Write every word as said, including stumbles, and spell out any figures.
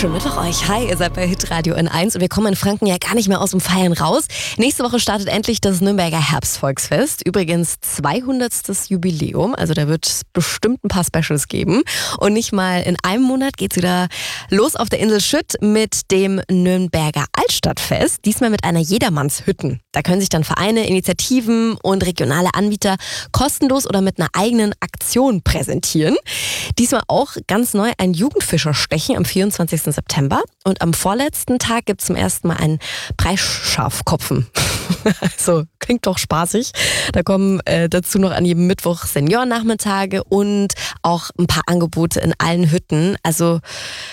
Schönen Mittwoch euch. Hi, ihr seid bei Hitradio N eins und wir kommen in Franken ja gar nicht mehr aus dem Feiern raus. Nächste Woche startet endlich das Nürnberger Herbstvolksfest. Übrigens zweihundertstes Jubiläum, also da wird es bestimmt ein paar Specials geben. Und nicht mal in einem Monat geht's wieder los auf der Insel Schütt mit dem Nürnberger Altstadtfest. Diesmal mit einer Jedermannshütten. Da können sich dann Vereine, Initiativen und regionale Anbieter kostenlos oder mit einer eigenen Aktion präsentieren. Diesmal auch ganz neu ein Jugendfischerstechen am vierundzwanzigsten September. Und am vorletzten Tag gibt es zum ersten Mal einen Preisschafkopfen. Also klingt doch spaßig. Da kommen äh, dazu noch an jedem Mittwoch Seniorennachmittage und auch ein paar Angebote in allen Hütten. Also